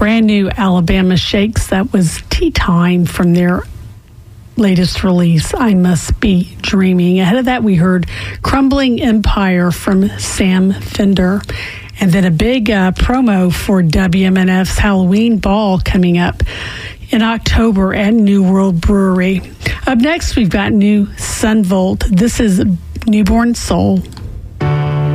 brand new Alabama Shakes. That was Tea Time from their latest release, I Must Be Dreaming. Ahead of that, we heard Crumbling Empire from Sam Fender. And then a big promo for WMNF's Halloween Ball coming up in October at New World Brewery. Up next, we've got new Sunvolt. This is Newborn Soul.